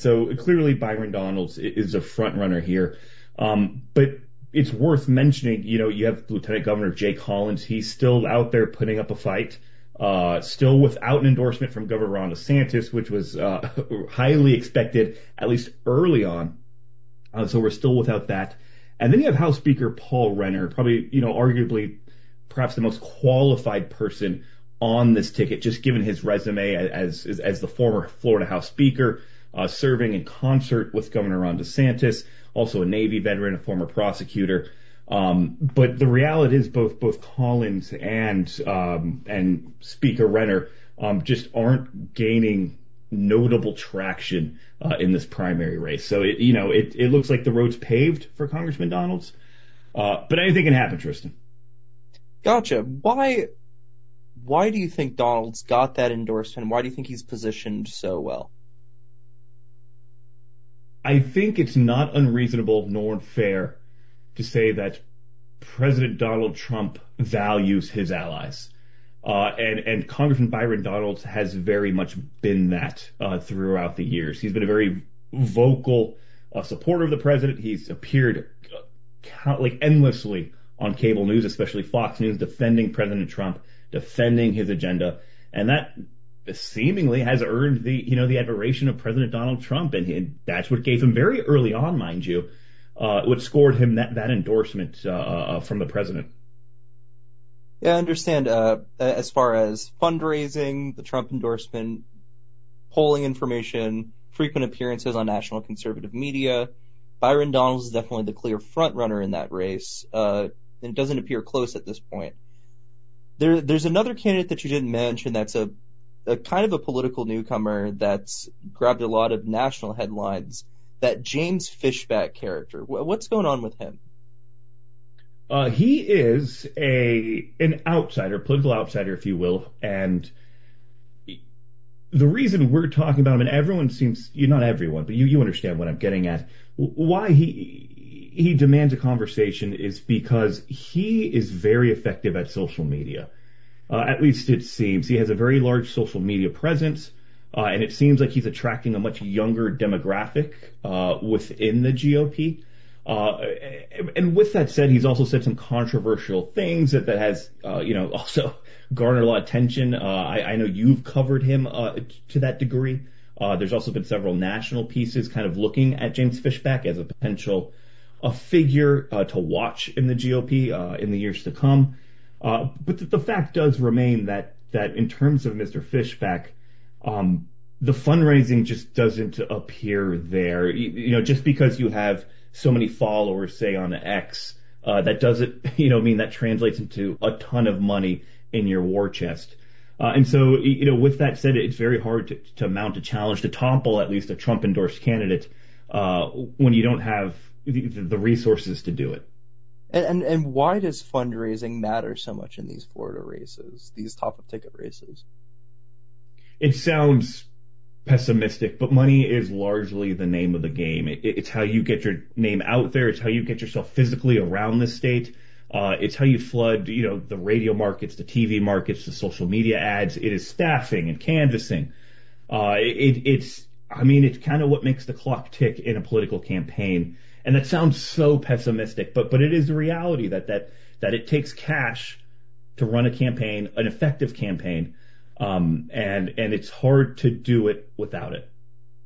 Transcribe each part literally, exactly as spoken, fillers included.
So clearly Byron Donalds is a front runner here. Um, but it's worth mentioning, you know, you have Lieutenant Governor Jay Collins. He's still out there putting up a fight, uh, still without an endorsement from Governor Ron DeSantis, which was uh, highly expected, at least early on. Uh, so we're still without that. And then you have House Speaker Paul Renner, probably, you know, arguably perhaps the most qualified person on this ticket, just given his resume as as, as the former Florida House Speaker, uh, serving in concert with Governor Ron DeSantis, also a Navy veteran, a former prosecutor. Um, but the reality is both both Collins and um, and Speaker Renner um, just aren't gaining notable traction uh, in this primary race. So it, you know, it, it looks like the road's paved for Congressman Donalds, uh, but anything can happen, Tristan. Gotcha. Why? Why do you think Donalds got that endorsement? Why do you think he's positioned so well? I think it's not unreasonable nor unfair to say that President Donald Trump values his allies. Uh, and, and Congressman Byron Donalds has very much been that uh, throughout the years. He's been a very vocal uh, supporter of the president. He's appeared uh, count, like endlessly on cable news, especially Fox News, defending President Trump, defending his agenda. And that seemingly has earned the, you know, the admiration of President Donald Trump. And he, that's what gave him very early on, mind you, uh, what scored him that, that endorsement uh, uh, from the president. Yeah, I understand. Uh, as far as fundraising, the Trump endorsement, polling information, frequent appearances on national conservative media, Byron Donalds is definitely the clear front runner in that race. Uh, and it doesn't appear close at this point. There, there's another candidate that you didn't mention that's a, a kind of a political newcomer that's grabbed a lot of national headlines, that James Fishback character. What's going on with him? Uh, he is a an outsider, political outsider, if you will, and the reason we're talking about him, and everyone seems, you not everyone, but you, you understand what I'm getting at, why he he demands a conversation is because he is very effective at social media. Uh, at least it seems. He has a very large social media presence, uh, and it seems like he's attracting a much younger demographic uh, within the G O P. Uh, and with that said, he's also said some controversial things that, that has, uh, you know, also garnered a lot of attention. Uh, I, I know you've covered him, uh, to that degree. Uh, there's also been several national pieces kind of looking at James Fishback as a potential, a figure, uh, to watch in the G O P, uh, in the years to come. Uh, but the, the fact does remain that, that in terms of Mister Fishback, um, the fundraising just doesn't appear there. You, you know, just because you have so many followers, say on X, uh, that doesn't, you know, mean that translates into a ton of money in your war chest. Uh, and so, you know, with that said, it's very hard to, to mount a challenge to topple at least a Trump endorsed candidate, uh, when you don't have the, the resources to do it. And, and, and why does fundraising matter so much in these Florida races, these top of ticket races? It sounds pessimistic, but money is largely the name of the game. It, it's how you get your name out there. It's how you get yourself physically around the state. Uh, it's how you flood, you know, the radio markets, the T V markets, the social media ads. It is staffing and canvassing. Uh, it, it's, I mean, it's kind of what makes the clock tick in a political campaign. And that sounds so pessimistic, but, but it is the reality that, that, that it takes cash to run a campaign, an effective campaign. Um, and, and it's hard to do it without it.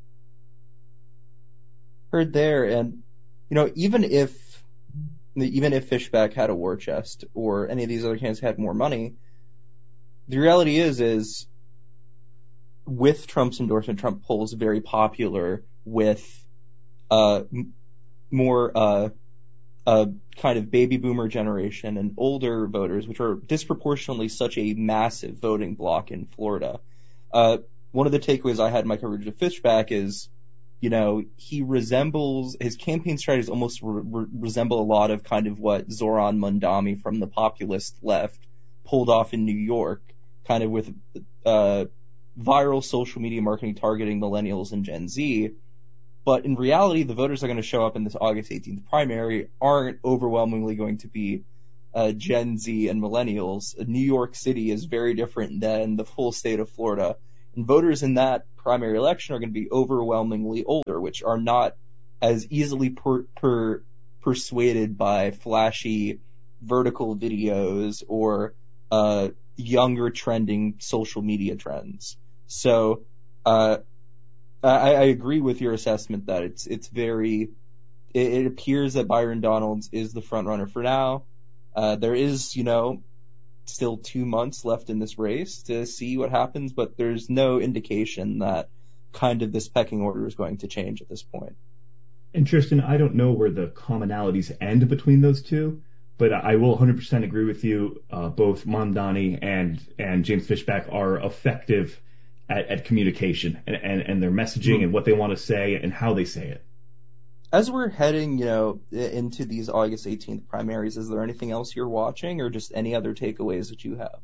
Heard there. And, you know, even if, even if Fishback had a war chest or any of these other candidates had more money, the reality is, is with Trump's endorsement, Trump polls very popular with, uh, more, uh, uh, kind of baby boomer generation and older voters, which are disproportionately such a massive voting bloc in Florida. Uh, one of the takeaways I had in my coverage of Fishback is, you know, he resembles, his campaign strategies almost re- re- resemble a lot of kind of what Zoran Mondami from the populist left pulled off in New York, kind of with, uh, viral social media marketing targeting millennials and Gen Z. But in reality, the voters that are going to show up in this August eighteenth primary aren't overwhelmingly going to be uh, Gen Z and millennials. New York City is very different than the full state of Florida. And voters in that primary election are going to be overwhelmingly older, which are not as easily per, per, persuaded by flashy vertical videos or uh, younger trending social media trends. So uh, I, I agree with your assessment that it's it's very. It, it appears that Byron Donalds is the front runner for now. Uh, there is, you know, still two months left in this race to see what happens, but there's no indication that kind of this pecking order is going to change at this point. And Tristan, I don't know where the commonalities end between those two, but I will one hundred percent agree with you. Uh, both Mamdani and and James Fishback are effective at, at communication and, and, and their messaging mm-hmm. and what they want to say and how they say it. As we're heading, you know, into these August eighteenth primaries, is there anything else you're watching or just any other takeaways that you have?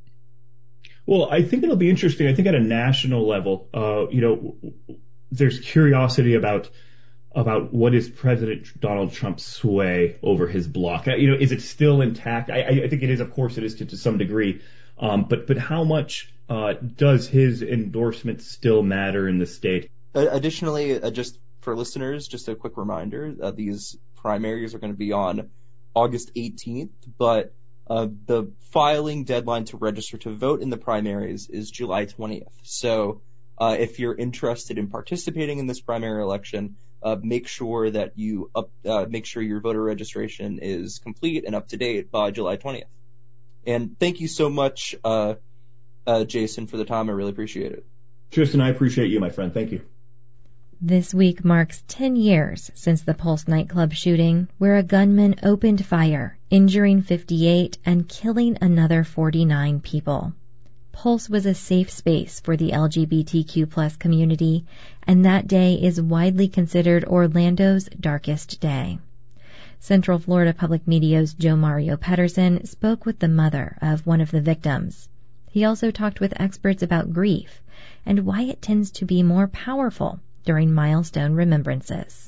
Well, I think it'll be interesting. I think at a national level, uh, you know, there's curiosity about about what is President Donald Trump's sway over his bloc. You know, is it still intact? I, I think it is. Of course, it is to, to some degree. Um, but but how much uh, does his endorsement still matter in the state? Uh, additionally, uh, just for listeners, just a quick reminder, uh, these primaries are going to be on August eighteenth, but uh, the filing deadline to register to vote in the primaries is July twentieth. So uh, if you're interested in participating in this primary election, uh, make sure that you up, uh, make sure your voter registration is complete and up to date by July twentieth. And thank you so much, uh, uh, Jason, for the time. I really appreciate it. Tristan, I appreciate you, my friend. Thank you. This week marks ten years since the Pulse nightclub shooting, where a gunman opened fire, injuring fifty-eight and killing another forty-nine people. Pulse was a safe space for the L G B T Q plus community, and that day is widely considered Orlando's darkest day. Central Florida Public Media's Joe Mario Pedersen spoke with the mother of one of the victims. He also talked with experts about grief and why it tends to be more powerful during milestone remembrances.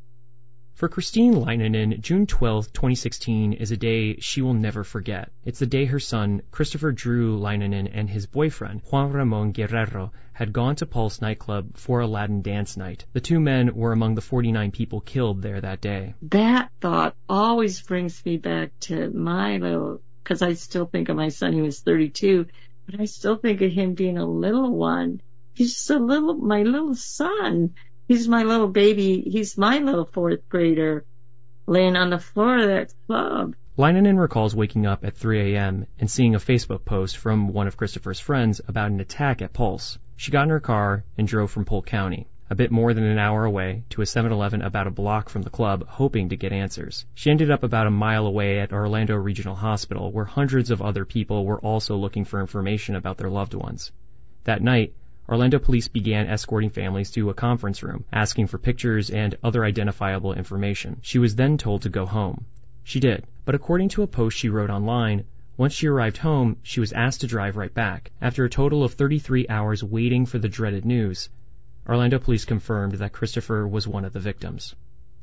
For Christine Leinenen, June twelfth, twenty sixteen is a day she will never forget. It's the day her son, Christopher Drew Leinenen, and his boyfriend, Juan Ramon Guerrero, had gone to Pulse nightclub for a Latin dance night. The two men were among the forty-nine people killed there that day. That thought always brings me back to my little, because I still think of my son, he was thirty-two, but I still think of him being a little one. He's just a little, my little son. He's my little baby. He's my little fourth grader laying on the floor of that club. Leinenen recalls waking up at three a.m. and seeing a Facebook post from one of Christopher's friends about an attack at Pulse. She got in her car and drove from Polk County, a bit more than an hour away, to a seven eleven about a block from the club, hoping to get answers. She ended up about a mile away at Orlando Regional Hospital, where hundreds of other people were also looking for information about their loved ones. That night, Orlando police began escorting families to a conference room, asking for pictures and other identifiable information. She was then told to go home. She did, but according to a post she wrote online, once she arrived home, she was asked to drive right back. After a total of thirty-three hours waiting for the dreaded news, Orlando police confirmed that Christopher was one of the victims.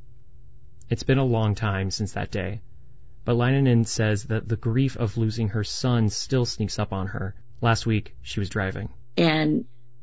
It's been a long time since that day, but Leinenen says that the grief of losing her son still sneaks up on her. Last week, she was driving. And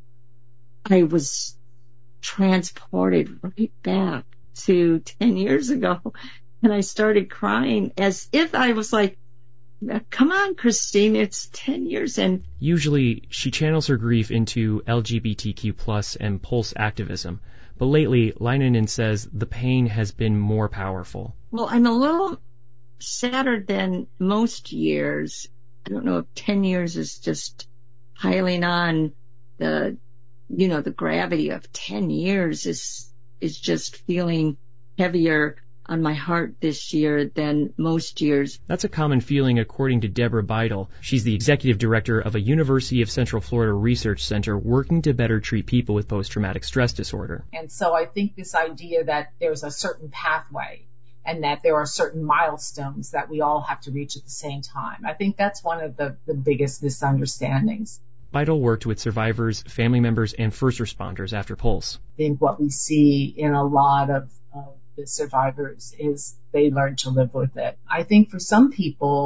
I was transported right back to ten years ago, and I started crying as if I was like, come on, Christine, it's ten years. And usually she channels her grief into L G B T Q plus and Pulse activism, but lately Leinenen says the pain has been more powerful. Well, I'm a little sadder than most years. I don't know if ten years is just piling on the you know, the gravity of ten years is, is just feeling heavier on my heart this year than most years. That's a common feeling according to Deborah Beidel. She's the executive director of a University of Central Florida research center working to better treat people with post-traumatic stress disorder. And so I think this idea that there's a certain pathway and that there are certain milestones that we all have to reach at the same time, I think that's one of the, the biggest misunderstandings. Beidel worked with survivors, family members, and first responders after Pulse. I think what we see in a lot of uh, the survivors is they learn to live with it. I think for some people,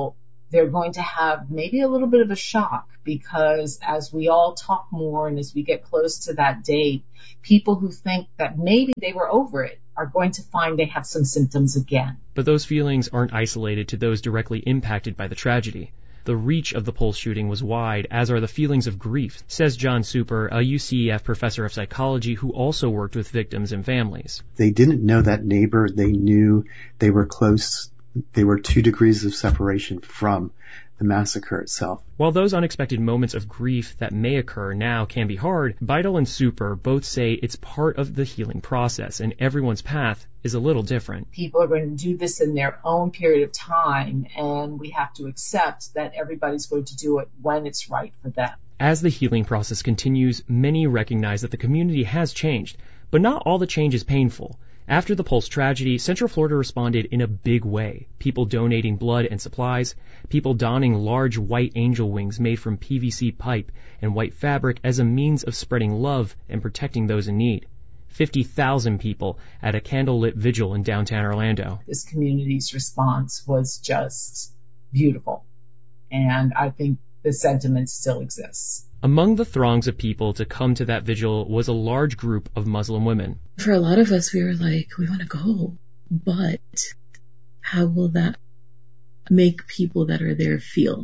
they're going to have maybe a little bit of a shock, because as we all talk more and as we get close to that date, people who think that maybe they were over it are going to find they have some symptoms again. But those feelings aren't isolated to those directly impacted by the tragedy. The reach of the Pulse shooting was wide, as are the feelings of grief, says John Super, a U C E F professor of psychology who also worked with victims and families. They didn't know that neighbor. They knew they were close. They were two degrees of separation from the massacre itself. While those unexpected moments of grief that may occur now can be hard, Beidel and Super both say it's part of the healing process, and everyone's path is a little different. People are going to do this in their own period of time, and we have to accept that everybody's going to do it when it's right for them. As the healing process continues, many recognize that the community has changed, but not all the change is painful. After the Pulse tragedy, Central Florida responded in a big way. People donating blood and supplies, people donning large white angel wings made from P V C pipe and white fabric as a means of spreading love and protecting those in need. fifty thousand people at a candlelit vigil in downtown Orlando. This community's response was just beautiful, and I think the sentiment still exists. Among the throngs of people to come to that vigil was a large group of Muslim women. For a lot of us, we were like, we want to go, but how will that make people that are there feel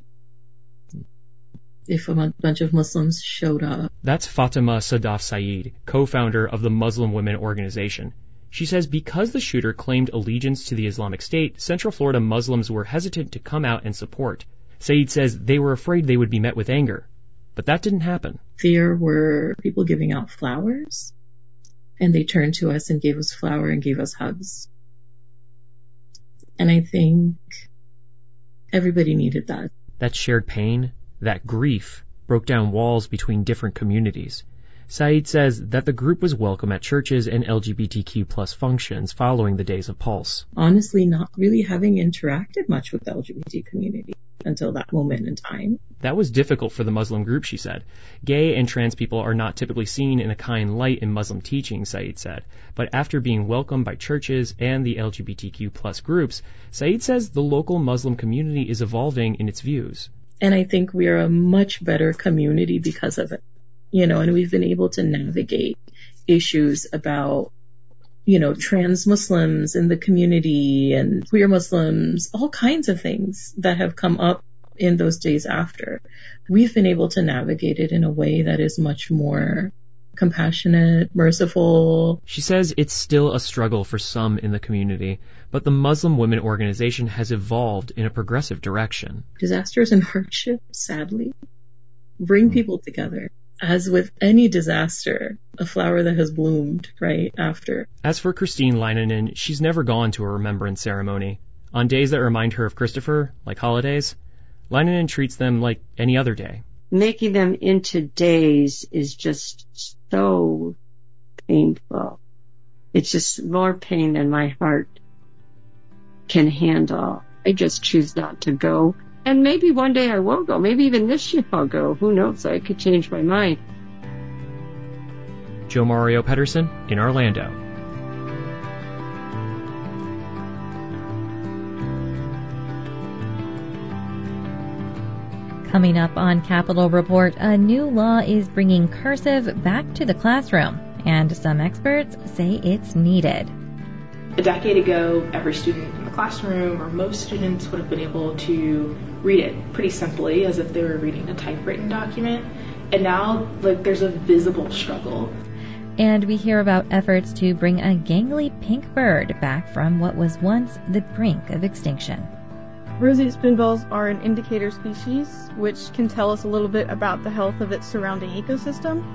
if a bunch of Muslims showed up? That's Fatima Sadaf Saeed, co-founder of the Muslim Women Organization. She says because the shooter claimed allegiance to the Islamic State, Central Florida Muslims were hesitant to come out and support. Saeed says they were afraid they would be met with anger. But that didn't happen. There were people giving out flowers, and they turned to us and gave us flour and gave us hugs. And I think everybody needed that. That shared pain, that grief, broke down walls between different communities. Saeed says that the group was welcome at churches and L G B T Q plus functions following the days of Pulse. Honestly, not really having interacted much with the L G B T community until that moment in time. That was difficult for the Muslim group, she said. Gay and trans people are not typically seen in a kind light in Muslim teaching, Saeed said. But after being welcomed by churches and the L G B T Q plus groups, Saeed says the local Muslim community is evolving in its views. And I think we are a much better community because of it. You know, and we've been able to navigate issues about, you know, trans Muslims in the community and queer Muslims, all kinds of things that have come up in those days after. We've been able to navigate it in a way that is much more compassionate, merciful. She says it's still a struggle for some in the community, but the Muslim Women Organization has evolved in a progressive direction. Disasters and hardship, sadly, bring people together. As with any disaster, a flower that has bloomed right after. As for Christine Leinonen, she's never gone to a remembrance ceremony. On days that remind her of Christopher, like holidays, Leinonen treats them like any other day. Making them into days is just so painful. It's just more pain than my heart can handle. I just choose not to go. And maybe one day I will go. Maybe even this year I'll go. Who knows? I could change my mind. Joe Mario Pedersen in Orlando. Coming up on Capitol Report, a new law is bringing cursive back to the classroom, and some experts say it's needed. A decade ago, every student in the classroom, or most students, would have been able to read it pretty simply as if they were reading a typewritten document. And now, like, there's a visible struggle. And we hear about efforts to bring a gangly pink bird back from what was once the brink of extinction. Roseate spoonbills are an indicator species, which can tell us a little bit about the health of its surrounding ecosystem.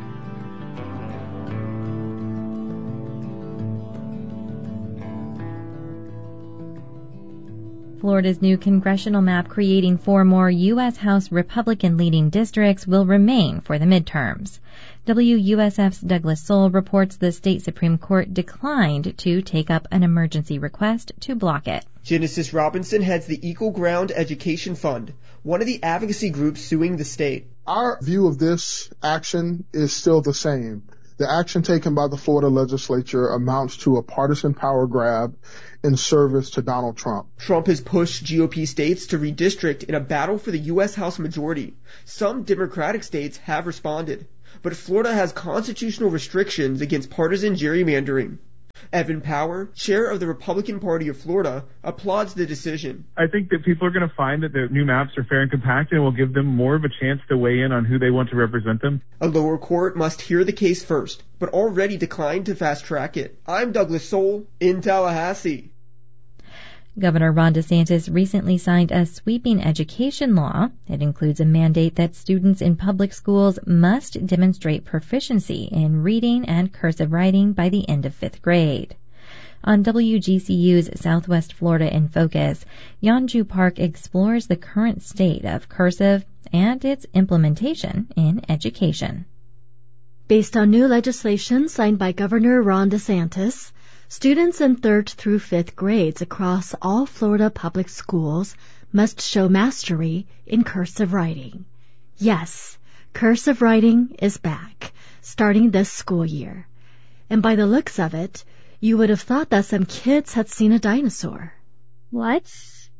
Florida's new congressional map creating four more U S House Republican-leading districts will remain for the midterms. W U S F's Douglas Soul reports the state Supreme Court declined to take up an emergency request to block it. Genesis Robinson heads the Equal Ground Education Fund, one of the advocacy groups suing the state. Our view of this action is still the same, The action taken by the Florida legislature amounts to a partisan power grab in service to Donald Trump. Trump has pushed G O P states to redistrict in a battle for the U S House majority. Some Democratic states have responded, but Florida has constitutional restrictions against partisan gerrymandering. Evan Power, chair of the Republican Party of Florida, applauds the decision. I think that people are going to find that the new maps are fair and compact and will give them more of a chance to weigh in on who they want to represent them. A lower court must hear the case first, but already declined to fast-track it. I'm Douglas Soul in Tallahassee. Governor Ron DeSantis recently signed a sweeping education law. It includes a mandate that students in public schools must demonstrate proficiency in reading and cursive writing by the end of fifth grade. On W G C U's Southwest Florida in Focus, Yeonju Park explores the current state of cursive and its implementation in education. Based on new legislation signed by Governor Ron DeSantis, students in third through fifth grades across all Florida public schools must show mastery in cursive writing. Yes, cursive writing is back, starting this school year. And by the looks of it, you would have thought that some kids had seen a dinosaur. What?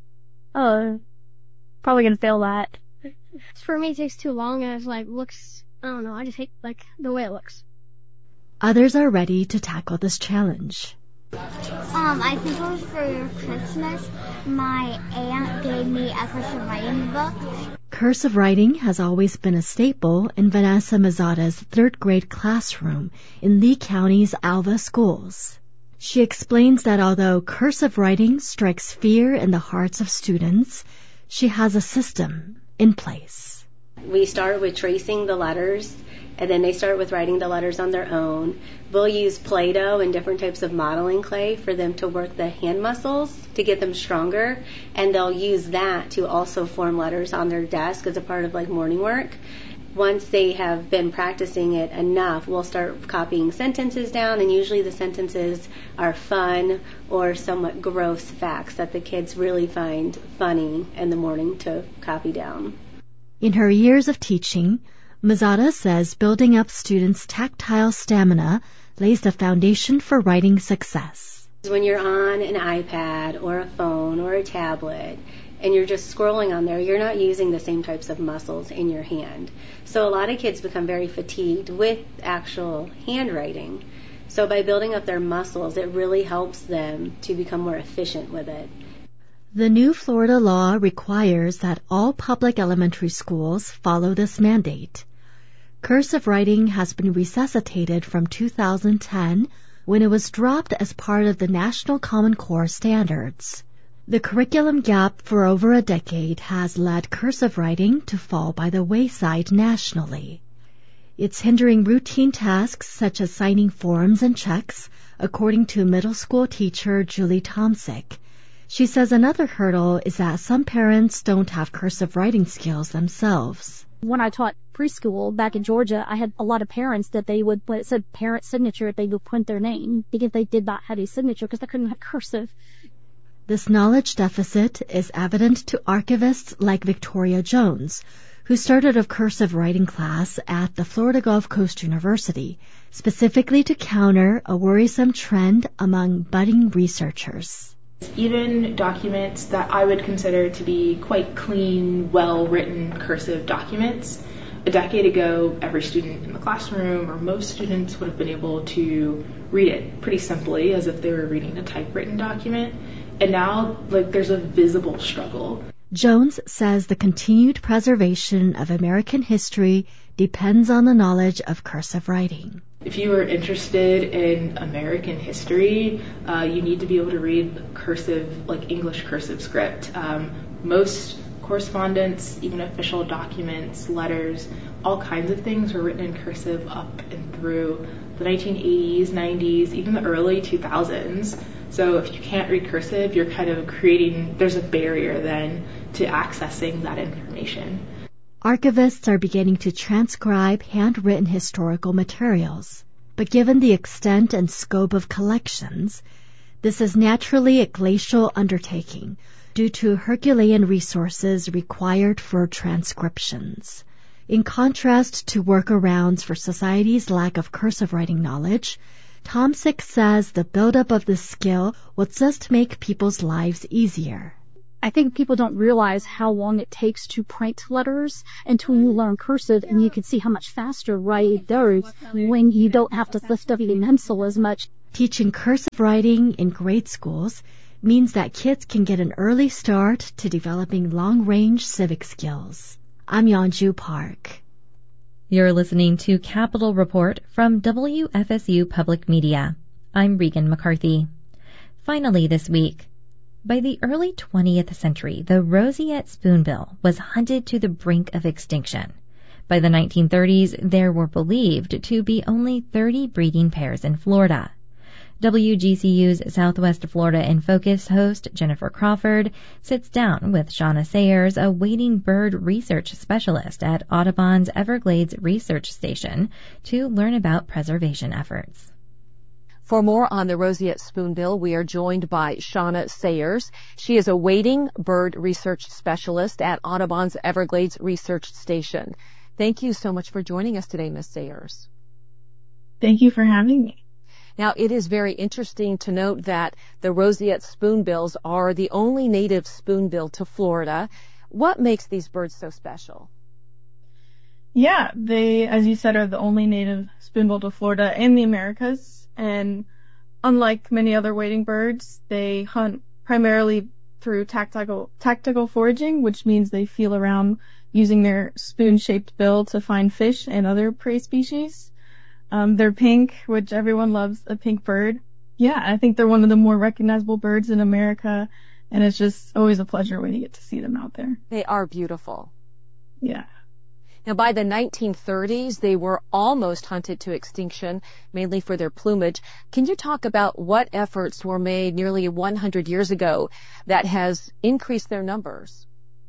Oh, probably gonna fail that. For me, it takes too long and it like looks, I don't know, I just hate like the way it looks. Others are ready to tackle this challenge. Um, I think it was for Christmas. My aunt gave me a cursive writing book. Cursive writing has always been a staple in Vanessa Mazada's third grade classroom in Lee County's Alva schools. She explains that although cursive writing strikes fear in the hearts of students, she has a system in place. We start with tracing the letters, and then they start with writing the letters on their own. We'll use Play-Doh and different types of modeling clay for them to work the hand muscles to get them stronger, and they'll use that to also form letters on their desk as a part of like morning work. Once they have been practicing it enough, we'll start copying sentences down, and usually the sentences are fun or somewhat gross facts that the kids really find funny in the morning to copy down. In her years of teaching, Mazada says building up students' tactile stamina lays the foundation for writing success. When you're on an iPad or a phone or a tablet and you're just scrolling on there, you're not using the same types of muscles in your hand. So a lot of kids become very fatigued with actual handwriting. So by building up their muscles, it really helps them to become more efficient with it. The new Florida law requires that all public elementary schools follow this mandate. Cursive writing has been resuscitated from two thousand ten when it was dropped as part of the National Common Core standards. The curriculum gap for over a decade has led cursive writing to fall by the wayside nationally. It's hindering routine tasks such as signing forms and checks, according to middle school teacher Julie Tomsick. She says another hurdle is that some parents don't have cursive writing skills themselves. When I taught preschool back in Georgia, I had a lot of parents that they would, when it said parent signature, they would print their name because they did not have a signature because they couldn't have cursive. This knowledge deficit is evident to archivists like Victoria Jones, who started a cursive writing class at the Florida Gulf Coast University, specifically to counter a worrisome trend among budding researchers. Even documents that I would consider to be quite clean, well-written cursive documents, a decade ago, every student in the classroom or most students would have been able to read it pretty simply as if they were reading a typewritten document. And now, like, there's a visible struggle. Jones says the continued preservation of American history depends on the knowledge of cursive writing. If you are interested in American history, uh, you need to be able to read cursive, like English cursive script. Um, most correspondence, even official documents, letters, all kinds of things were written in cursive up and through the nineteen eighties, nineties, even the early two thousands. So if you can't read cursive, you're kind of creating, there's a barrier then to accessing that information. Archivists are beginning to transcribe handwritten historical materials, but given the extent and scope of collections, this is naturally a glacial undertaking due to Herculean resources required for transcriptions. In contrast to workarounds for society's lack of cursive writing knowledge, Tomsic says the buildup of this skill will just make people's lives easier. I think people don't realize how long it takes to print letters until you learn cursive, and you can see how much faster writing does when you don't have to lift up the pencil as much. Teaching cursive writing in grade schools means that kids can get an early start to developing long-range civic skills. I'm Yeonju Park. You're listening to Capitol Report from W F S U Public Media. I'm Regan McCarthy. Finally this week, by the early twentieth century, the roseate spoonbill was hunted to the brink of extinction. By the nineteen thirties, there were believed to be only thirty breeding pairs in Florida. W G C U's Southwest Florida in Focus host Jennifer Crawford sits down with Shauna Sayers, a wading bird research specialist at Audubon's Everglades Research Station, to learn about preservation efforts. For more on the roseate spoonbill, we are joined by Shauna Sayers. She is a wading bird research specialist at Audubon's Everglades Research Station. Thank you so much for joining us today, Miz Sayers. Thank you for having me. Now, it is very interesting to note that the roseate spoonbills are the only native spoonbill to Florida. What makes these birds so special? Yeah, they, as you said, are the only native spoonbill to Florida and the Americas. And unlike many other wading birds, they hunt primarily through tactical, tactical foraging, which means they feel around using their spoon-shaped bill to find fish and other prey species. Um, they're pink, which everyone loves a pink bird. Yeah, I think they're one of the more recognizable birds in America, and it's just always a pleasure when you get to see them out there. They are beautiful. Yeah. Now, by the nineteen thirties, they were almost hunted to extinction, mainly for their plumage. Can you talk about what efforts were made nearly one hundred years ago that has increased their numbers?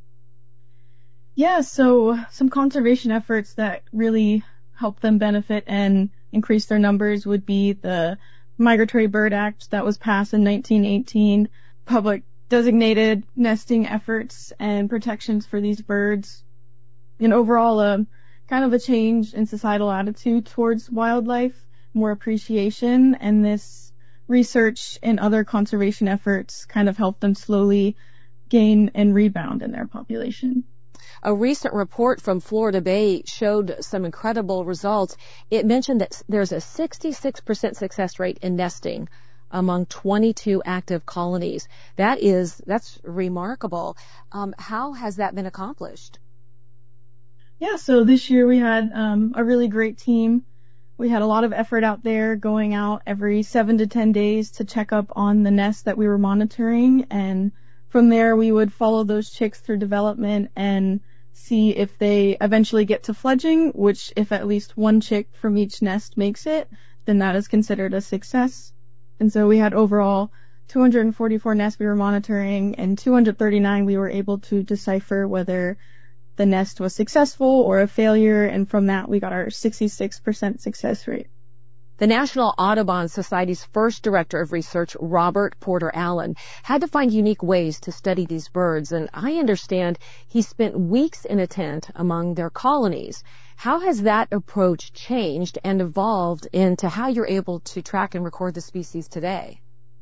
Yeah, so some conservation efforts that really help them benefit and increase their numbers would be the Migratory Bird Act that was passed in nineteen eighteen, public designated nesting efforts and protections for these birds, and overall a kind of a change in societal attitude towards wildlife, more appreciation, and this research and other conservation efforts kind of help them slowly gain and rebound in their population. A recent report from Florida Bay showed some incredible results. It mentioned that there's a sixty-six percent success rate in nesting among twenty-two active colonies. That is, that's remarkable. Um, how has that been accomplished? Yeah, so this year we had um, a really great team. We had a lot of effort out there, going out every seven to ten days to check up on the nest that we were monitoring, and from there we would follow those chicks through development and see if they eventually get to fledging, which if at least one chick from each nest makes it, then that is considered a success. And so we had overall two hundred forty-four nests we were monitoring, and two hundred thirty-nine we were able to decipher whether the nest was successful or a failure, and from that we got our sixty-six percent success rate. The National Audubon Society's first director of research, Robert Porter Allen, had to find unique ways to study these birds, and I understand he spent weeks in a tent among their colonies. How has that approach changed and evolved into how you're able to track and record the species today?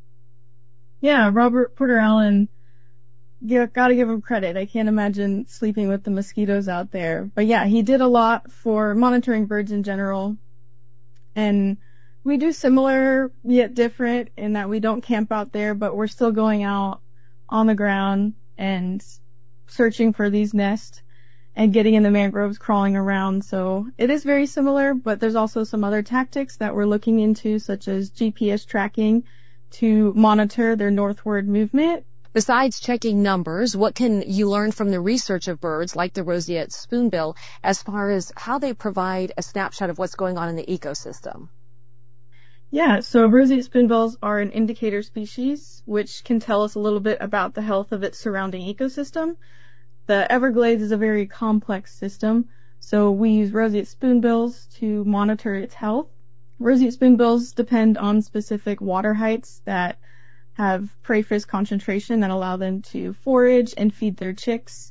Yeah, Robert Porter Allen, yeah, gotta give him credit. I can't imagine sleeping with the mosquitoes out there. But yeah, he did a lot for monitoring birds in general. And we do similar yet different in that we don't camp out there, but we're still going out on the ground and searching for these nests and getting in the mangroves, crawling around. So it is very similar, but there's also some other tactics that we're looking into, such as G P S tracking to monitor their northward movement. Besides checking numbers, what can you learn from the research of birds like the roseate spoonbill as far as how they provide a snapshot of what's going on in the ecosystem? Yeah, so roseate spoonbills are an indicator species, which can tell us a little bit about the health of its surrounding ecosystem. The Everglades is a very complex system, so we use roseate spoonbills to monitor its health. Roseate spoonbills depend on specific water heights that have prey fish concentration that allow them to forage and feed their chicks.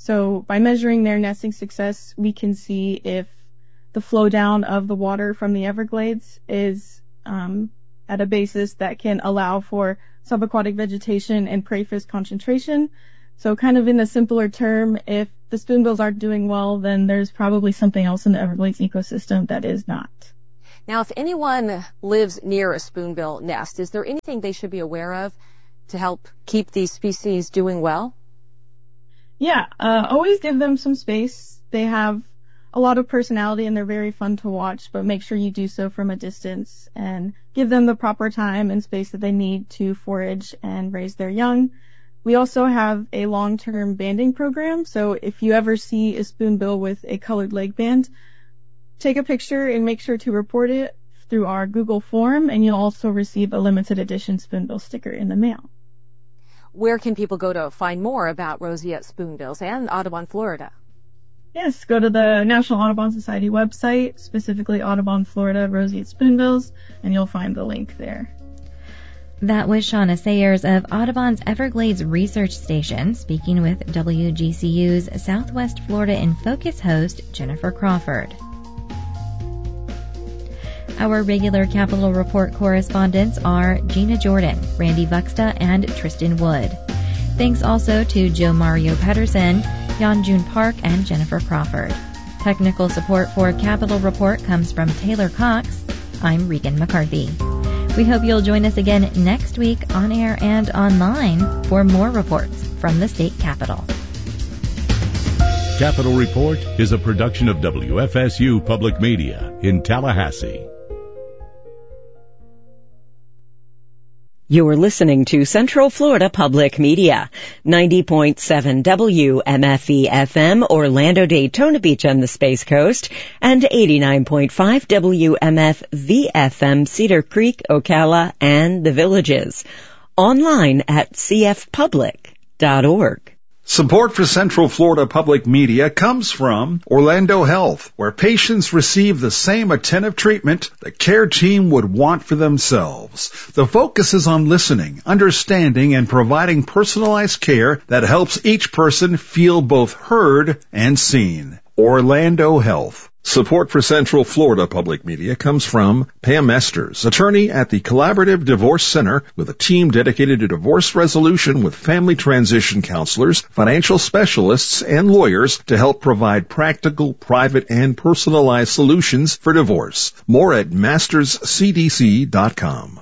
So by measuring their nesting success, we can see if the flow down of the water from the Everglades is um, at a basis that can allow for subaquatic vegetation and prey fish concentration. So kind of in a simpler term, if the spoonbills aren't doing well, then there's probably something else in the Everglades ecosystem that is not. Now, if anyone lives near a spoonbill nest, is there anything they should be aware of to help keep these species doing well? Yeah, uh, always give them some space. They have a lot of personality and they're very fun to watch, but make sure you do so from a distance and give them the proper time and space that they need to forage and raise their young. We also have a long-term banding program, so if you ever see a spoonbill with a colored leg band, take a picture and make sure to report it through our Google form, and you'll also receive a limited edition spoonbill sticker in the mail. Where can people go to find more about roseate spoonbills and Audubon, Florida? Yes, go to the National Audubon Society website, specifically Audubon, Florida, roseate spoonbills, and you'll find the link there. That was Shauna Sayers of Audubon's Everglades Research Station speaking with W G C U's Southwest Florida in Focus host Jennifer Crawford. Our regular Capitol Report correspondents are Gina Jordan, Randy Vuxta, and Tristan Wood. Thanks also to Joe Mario Pedersen, Yeonjun Park, and Jennifer Crawford. Technical support for Capitol Report comes from Taylor Cox. I'm Regan McCarthy. We hope you'll join us again next week on air and online for more reports from the state capitol. Capitol Report is a production of W F S U Public Media in Tallahassee. You're listening to Central Florida Public Media, ninety point seven W M F E F M, Orlando, Daytona Beach on the Space Coast, and eighty-nine point five W M F V F M, Cedar Creek, Ocala, and the Villages. Online at c f public dot org. Support for Central Florida Public Media comes from Orlando Health, where patients receive the same attentive treatment the care team would want for themselves. The focus is on listening, understanding, and providing personalized care that helps each person feel both heard and seen. Orlando Health. Support for Central Florida Public Media comes from Pam Esters, attorney at the Collaborative Divorce Center, with a team dedicated to divorce resolution with family transition counselors, financial specialists, and lawyers to help provide practical, private, and personalized solutions for divorce. More at masters c d c dot com.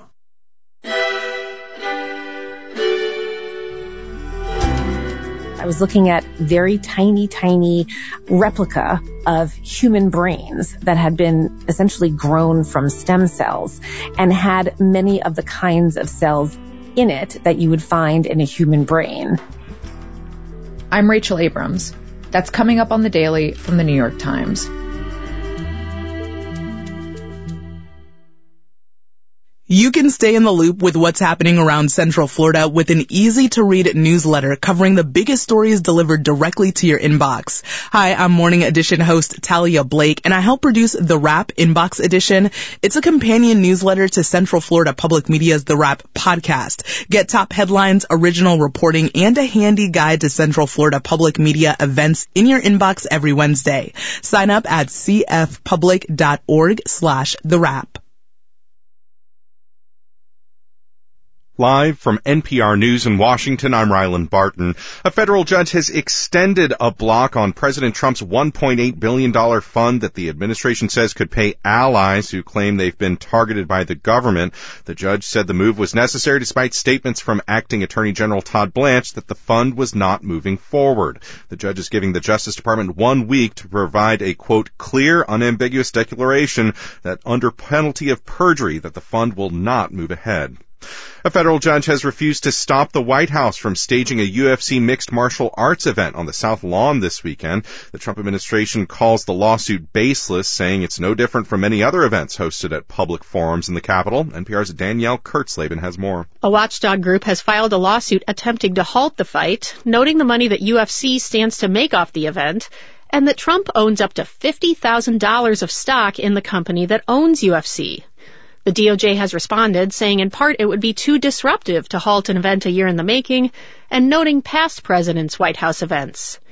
I was looking at very tiny, tiny replica of human brains that had been essentially grown from stem cells and had many of the kinds of cells in it that you would find in a human brain. I'm Rachel Abrams. That's coming up on The Daily from the New York Times. You can stay in the loop with what's happening around Central Florida with an easy-to-read newsletter covering the biggest stories delivered directly to your inbox. Hi, I'm Morning Edition host Talia Blake, and I help produce The Wrap Inbox Edition. It's a companion newsletter to Central Florida Public Media's The Wrap podcast. Get top headlines, original reporting, and a handy guide to Central Florida Public Media events in your inbox every Wednesday. Sign up at c f public dot org slash the wrap. Live from N P R News in Washington, I'm Ryland Barton. A federal judge has extended a block on President Trump's one point eight billion dollars fund that the administration says could pay allies who claim they've been targeted by the government. The judge said the move was necessary despite statements from Acting Attorney General Todd Blanche that the fund was not moving forward. The judge is giving the Justice Department one week to provide a, quote, clear, unambiguous declaration that under penalty of perjury that the fund will not move ahead. A federal judge has refused to stop the White House from staging a U F C mixed martial arts event on the South Lawn this weekend. The Trump administration calls the lawsuit baseless, saying it's no different from many other events hosted at public forums in the Capitol. N P R's Danielle Kurtzleben has more. A watchdog group has filed a lawsuit attempting to halt the fight, noting the money that U F C stands to make off the event, and that Trump owns up to fifty thousand dollars of stock in the company that owns U F C. The D O J has responded, saying in part it would be too disruptive to halt an event a year in the making, and noting past presidents' White House events.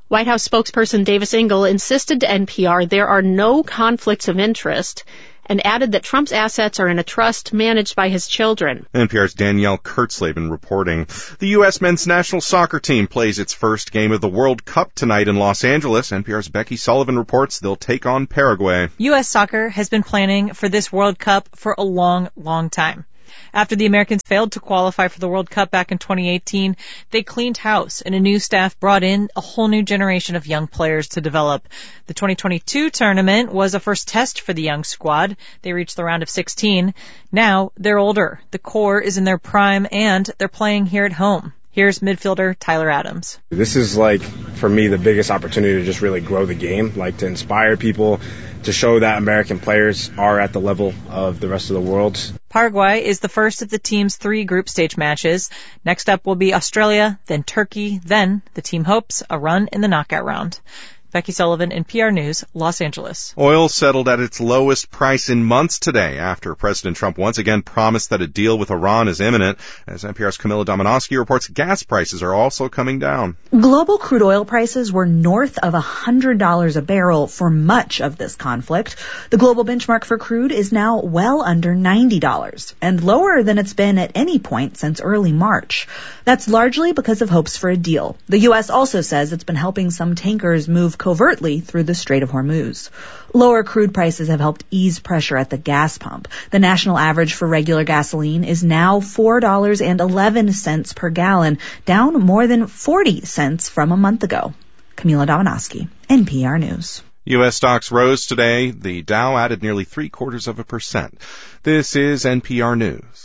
White House spokesperson Davis Engel insisted to N P R there are no conflicts of interest and added that Trump's assets are in a trust managed by his children. N P R's Danielle Kurtzleben reporting. The U S men's national soccer team plays its first game of the World Cup tonight in Los Angeles. N P R's Becky Sullivan reports they'll take on Paraguay. U S soccer has been planning for this World Cup for a long, long time. After the Americans failed to qualify for the World Cup back in twenty eighteen, they cleaned house and a new staff brought in a whole new generation of young players to develop. The twenty twenty-two tournament was a first test for the young squad. They reached the round of sixteen. Now they're older. The core is in their prime and they're playing here at home. Here's midfielder Tyler Adams. This is like, for me, the biggest opportunity to just really grow the game, like to inspire people, to show that American players are at the level of the rest of the world. Paraguay is the first of the team's three group stage matches. Next up will be Australia, then Turkey, then the team hopes a run in the knockout round. Becky Sullivan, N P R News, Los Angeles. Oil settled at its lowest price in months today after President Trump once again promised that a deal with Iran is imminent. As N P R's Camilla Domonoski reports, gas prices are also coming down. Global crude oil prices were north of one hundred dollars a barrel for much of this conflict. The global benchmark for crude is now well under ninety dollars and lower than it's been at any point since early March. That's largely because of hopes for a deal. The U S also says it's been helping some tankers move covertly through the Strait of Hormuz. Lower crude prices have helped ease pressure at the gas pump. The national average for regular gasoline is now four dollars and eleven cents per gallon, down more than forty cents from a month ago. Camila Domonoski, N P R News. U S stocks rose today. The Dow added nearly three quarters of a percent. This is N P R News.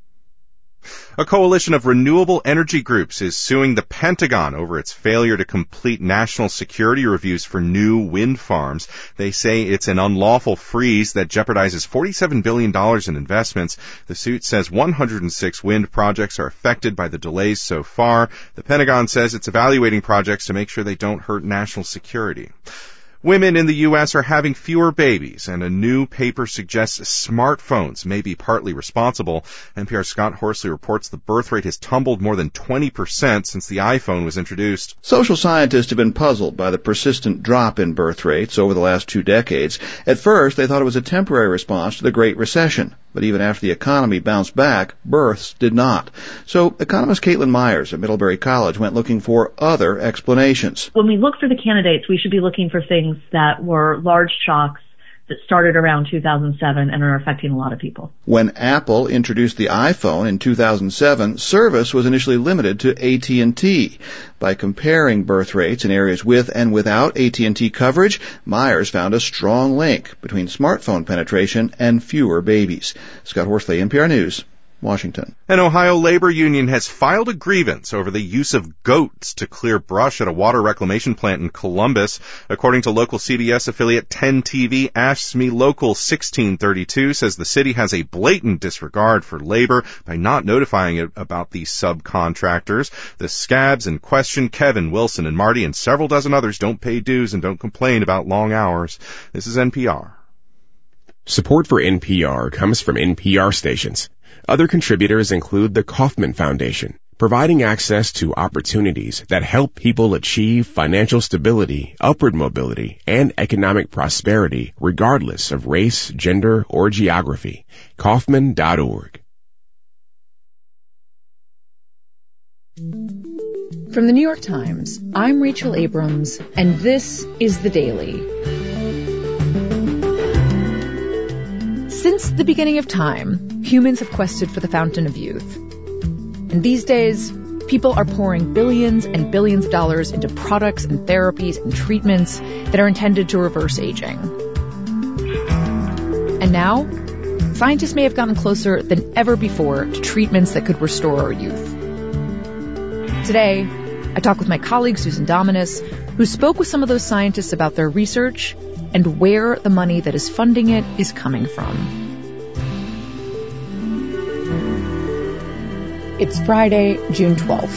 A coalition of renewable energy groups is suing the Pentagon over its failure to complete national security reviews for new wind farms. They say it's an unlawful freeze that jeopardizes forty-seven billion dollars in investments. The suit says one hundred six wind projects are affected by the delays so far. The Pentagon says it's evaluating projects to make sure they don't hurt national security. Women in the U S are having fewer babies, and a new paper suggests smartphones may be partly responsible. N P R's Scott Horsley reports the birth rate has tumbled more than twenty percent since the iPhone was introduced. Social scientists have been puzzled by the persistent drop in birth rates over the last two decades. At first, they thought it was a temporary response to the Great Recession. But even after the economy bounced back, births did not. So economist Caitlin Myers at Middlebury College went looking for other explanations. When we look for the candidates, we should be looking for things that were large shocks that started around two thousand seven and are affecting a lot of people. When Apple introduced the iPhone in two thousand seven, service was initially limited to A T and T. By comparing birth rates in areas with and without A T and T coverage, Myers found a strong link between smartphone penetration and fewer babies. Scott Horsley, N P R News, Washington. An Ohio labor union has filed a grievance over the use of goats to clear brush at a water reclamation plant in Columbus. According to local C B S affiliate ten T V, ASHME Local sixteen thirty-two says the city has a blatant disregard for labor by not notifying it about these subcontractors. The scabs in question, Kevin, Wilson, and Marty, and several dozen others don't pay dues and don't complain about long hours. This is N P R. Support for N P R comes from N P R stations. Other contributors include the Kauffman Foundation, providing access to opportunities that help people achieve financial stability, upward mobility, and economic prosperity regardless of race, gender, or geography. Kauffman dot org. From the New York Times, I'm Rachel Abrams, and this is The Daily. Since the beginning of time, humans have quested for the fountain of youth. And these days, people are pouring billions and billions of dollars into products and therapies and treatments that are intended to reverse aging. And now, scientists may have gotten closer than ever before to treatments that could restore our youth. Today, I talk with my colleague Susan Dominus, who spoke with some of those scientists about their research and where the money that is funding it is coming from. It's Friday, June twelfth.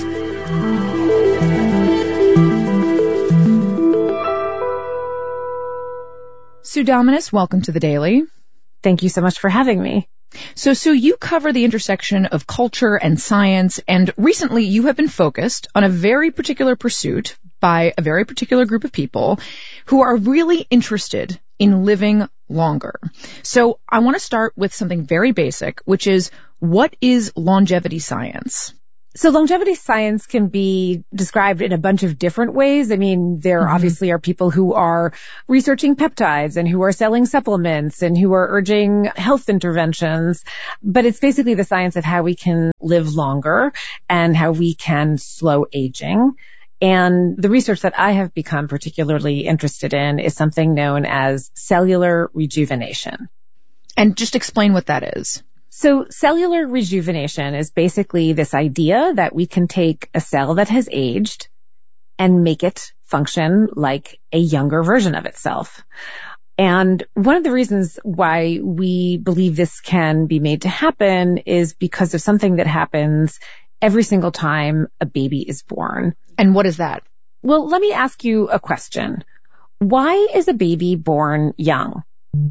Sue Dominus, welcome to The Daily. Thank you so much for having me. So, Sue, you cover the intersection of culture and science, and recently you have been focused on a very particular pursuit, by a very particular group of people who are really interested in living longer. So I want to start with something very basic, which is, what is longevity science? So longevity science can be described in a bunch of different ways. I mean, there mm-hmm. obviously are people who are researching peptides and who are selling supplements and who are urging health interventions. But it's basically the science of how we can live longer and how we can slow aging. And the research that I have become particularly interested in is something known as cellular rejuvenation. And just explain what that is. So cellular rejuvenation is basically this idea that we can take a cell that has aged and make it function like a younger version of itself. And one of the reasons why we believe this can be made to happen is because of something that happens every single time a baby is born. And what is that? Well, let me ask you a question. Why is a baby born young?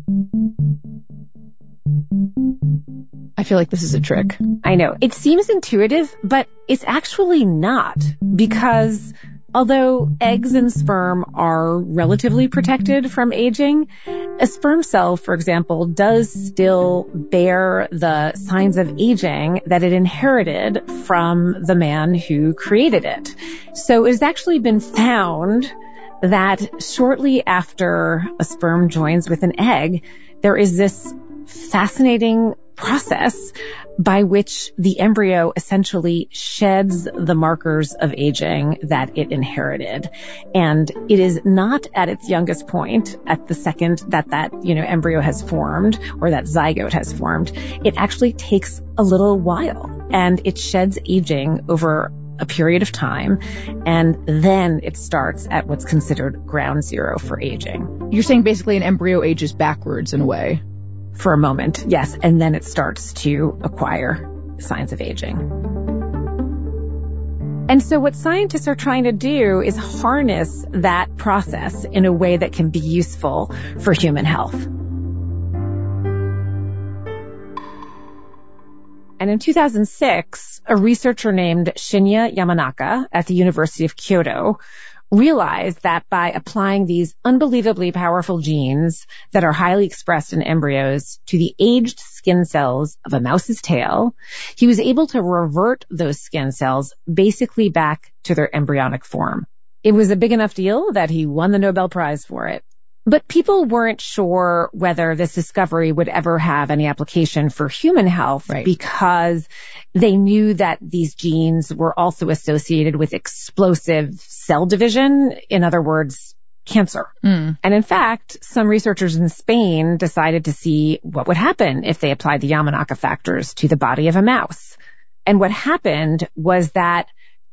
I feel like this is a trick. I know. It seems intuitive, but it's actually not, because although eggs and sperm are relatively protected from aging, a sperm cell, for example, does still bear the signs of aging that it inherited from the man who created it. So it has actually been found that shortly after a sperm joins with an egg, there is this fascinating process by which the embryo essentially sheds the markers of aging that it inherited. And it is not at its youngest point at the second that that, you know, embryo has formed or that zygote has formed. It actually takes a little while, and it sheds aging over a period of time, and then it starts at what's considered ground zero for aging. You're saying basically an embryo ages backwards in a way. For a moment, yes, and then it starts to acquire signs of aging. And so what scientists are trying to do is harness that process in a way that can be useful for human health. And in two thousand six, a researcher named Shinya Yamanaka at the University of Kyoto realized that by applying these unbelievably powerful genes that are highly expressed in embryos to the aged skin cells of a mouse's tail, he was able to revert those skin cells basically back to their embryonic form. It was a big enough deal that he won the Nobel Prize for it. But people weren't sure whether this discovery would ever have any application for human health, right, because they knew that these genes were also associated with explosive cell division, in other words, cancer. Mm. And in fact, some researchers in Spain decided to see what would happen if they applied the Yamanaka factors to the body of a mouse. And what happened was that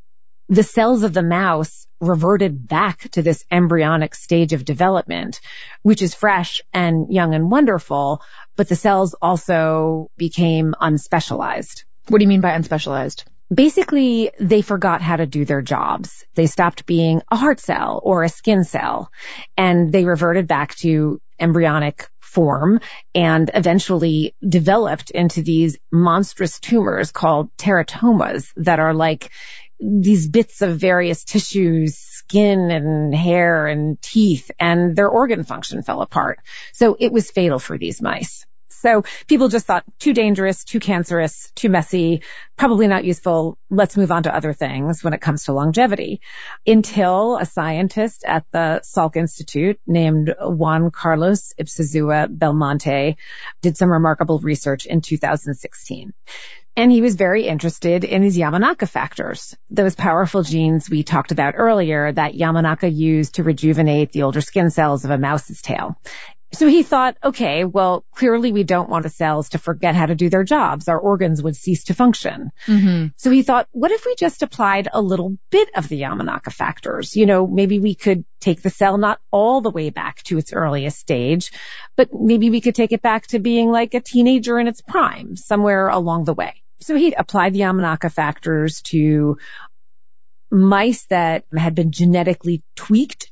the cells of the mouse reverted back to this embryonic stage of development, which is fresh and young and wonderful, but the cells also became unspecialized. What do you mean by unspecialized? Basically, they forgot how to do their jobs. They stopped being a heart cell or a skin cell, and they reverted back to embryonic form and eventually developed into these monstrous tumors called teratomas that are like these bits of various tissues, skin and hair and teeth, and their organ function fell apart. So it was fatal for these mice. So people just thought, too dangerous, too cancerous, too messy, probably not useful. Let's move on to other things when it comes to longevity. Until a scientist at the Salk Institute named Juan Carlos Ipsazua Belmonte did some remarkable research in two thousand sixteen. And he was very interested in these Yamanaka factors, those powerful genes we talked about earlier that Yamanaka used to rejuvenate the older skin cells of a mouse's tail. So he thought, okay, well, clearly we don't want the cells to forget how to do their jobs. Our organs would cease to function. Mm-hmm. So he thought, what if we just applied a little bit of the Yamanaka factors? You know, maybe we could take the cell not all the way back to its earliest stage, but maybe we could take it back to being like a teenager in its prime, somewhere along the way. So he applied the Yamanaka factors to mice that had been genetically tweaked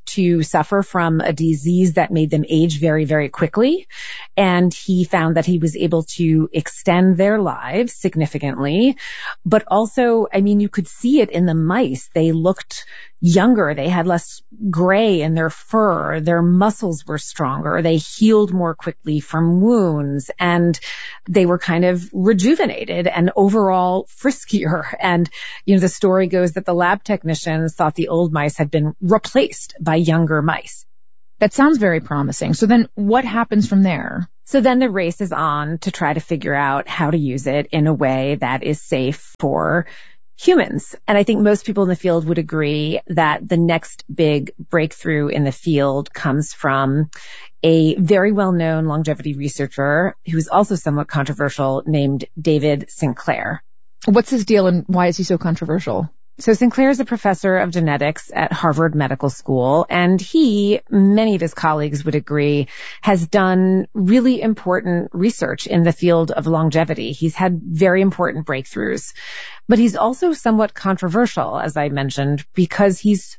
to suffer from a disease that made them age very, very quickly. And he found that he was able to extend their lives significantly. But also, I mean, you could see it in the mice. They looked younger. They had less gray in their fur. Their muscles were stronger. They healed more quickly from wounds, and they were kind of rejuvenated and overall friskier. And, you know, the story goes that the lab technicians thought the old mice had been replaced by younger mice. That sounds very promising. So then what happens from there? So then the race is on to try to figure out how to use it in a way that is safe for humans. And I think most people in the field would agree that the next big breakthrough in the field comes from a very well-known longevity researcher who's also somewhat controversial named David Sinclair. What's his deal and why is he so controversial? So Sinclair is a professor of genetics at Harvard Medical School, and he, many of his colleagues would agree, has done really important research in the field of longevity. He's had very important breakthroughs, but he's also somewhat controversial, as I mentioned, because he's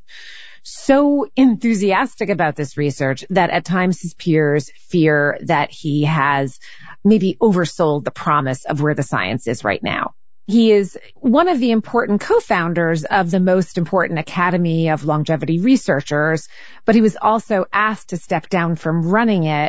so enthusiastic about this research that at times his peers fear that he has maybe oversold the promise of where the science is right now. He is one of the important co-founders of the most important academy of longevity researchers, but he was also asked to step down from running it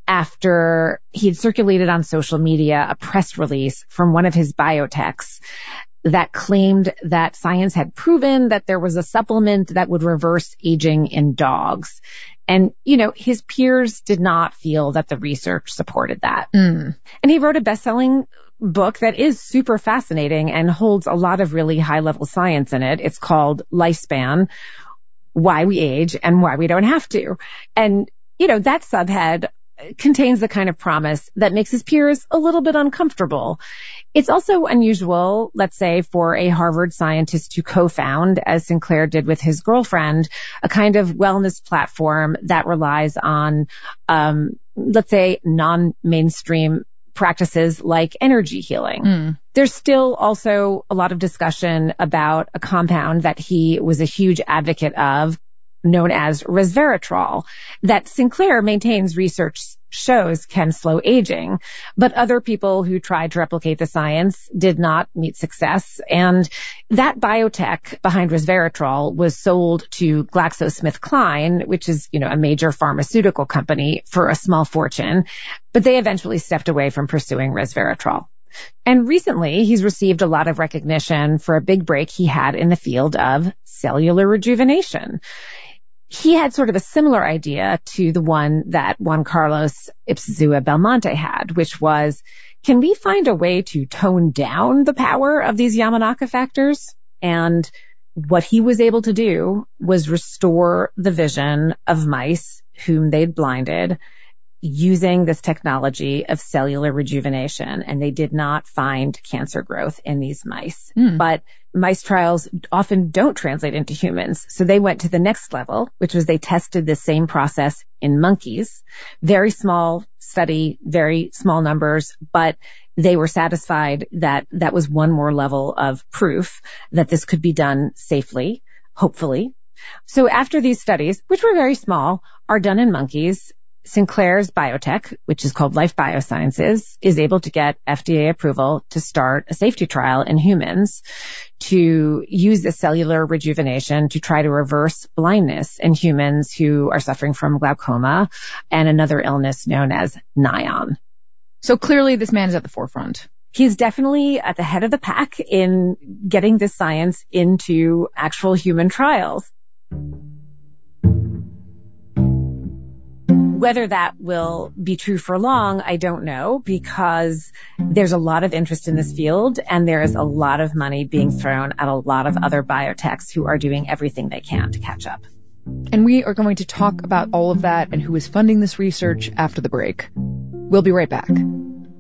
after he had circulated on social media a press release from one of his biotechs that claimed that science had proven that there was a supplement that would reverse aging in dogs. And, you know, his peers did not feel that the research supported that. Mm. And he wrote a best-selling book that is super fascinating and holds a lot of really high-level science in it. It's called Lifespan, Why We Age and Why We Don't Have to. And, you know, that subhead contains the kind of promise that makes his peers a little bit uncomfortable. It's also unusual, let's say, for a Harvard scientist to co-found, as Sinclair did with his girlfriend, a kind of wellness platform that relies on, um, let's say, non-mainstream practices like energy healing. Mm. There's still also a lot of discussion about a compound that he was a huge advocate of, known as resveratrol, that Sinclair maintains research shows can slow aging, but other people who tried to replicate the science did not meet success. And that biotech behind resveratrol was sold to GlaxoSmithKline, which is, you know, a major pharmaceutical company, for a small fortune, but they eventually stepped away from pursuing resveratrol. And recently, he's received a lot of recognition for a big break he had in the field of cellular rejuvenation. He had sort of a similar idea to the one that Juan Carlos Ipsuzua Belmonte had, which was, can we find a way to tone down the power of these Yamanaka factors? And what he was able to do was restore the vision of mice whom they'd blinded using this technology of cellular rejuvenation. And they did not find cancer growth in these mice. Mm. But mice trials often don't translate into humans. So they went to the next level, which was they tested the same process in monkeys. Very small study, very small numbers, but they were satisfied that that was one more level of proof that this could be done safely, hopefully. So after these studies, which were very small, are done in monkeys, Sinclair's biotech, which is called Life Biosciences, is able to get F D A approval to start a safety trial in humans to use the cellular rejuvenation to try to reverse blindness in humans who are suffering from glaucoma and another illness known as Nion. So clearly this man is at the forefront. He's definitely at the head of the pack in getting this science into actual human trials. Whether that will be true for long, I don't know, because there's a lot of interest in this field and there is a lot of money being thrown at a lot of other biotechs who are doing everything they can to catch up. And we are going to talk about all of that and who is funding this research after the break. We'll be right back.